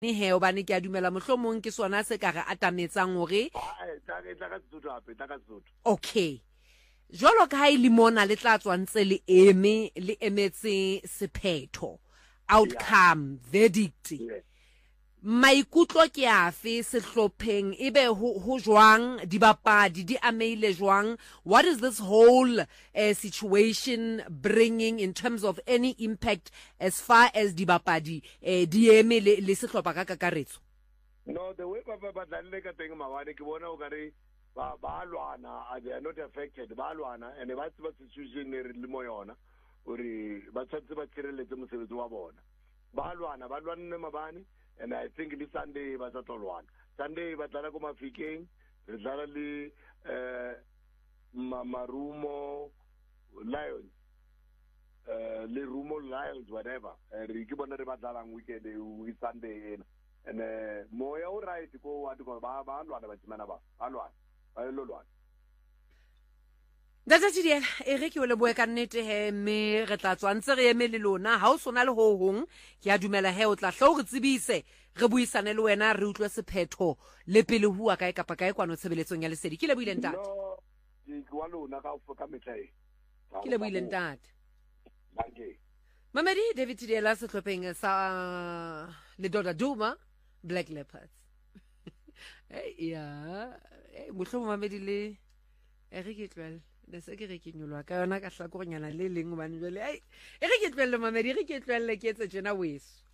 he hobane ke a dumela mohlomong ke sona se ka re atametsang hore okay jwalo ka ha ile mona le tla tswa ntse le emetse sephetho outcome verdict maikutlo ke afe sehlopheng ebe ho jwang dibapadi di ameile jwang what is this whole situation bringing in terms of any impact as far as dibapadi di eme le sehlopha ka kakaretso no the way ba dlalle ka teng mawane ke bona o kare ba lwana they are not affected ba lwana and ba tseba situation e re le mo yona ore ba tshwantse ba tshireletse mosebetsi wa bona ba lwanne mabane. And I think this Sunday was at all one. Sunday was at Mafikeng, Rizali Marumo Lions, Lirumo Lions, whatever. Ricky Bonner Batalang weekend with Sunday and Moya right to go to Baba, Manaba, Alwan, Alwan. That's it. Eric o le bua ka nnete he me re tla tswa ntse re eme le lona ha o sona le ho hong ke a dumela he o tla hlo re tsebise re buisane le wena re utlwe sephetho le pele hua kae kapa kae kwano tshebeletsong ya lesedi ke le buile ntate no di kwa lona ka o ka metlhae ke le buile ntate danke Mamedi David Tidiela sehlopheng sa le Doda Duma Black Leopards ya mohlomong Mamedi le Eric Tlwele le se ke re ke nyolwa ka yona ka hlakogonyana le leng bane jwale ai e re ke tlwelle Mamedi re ke tlwelle ke etse tjena weso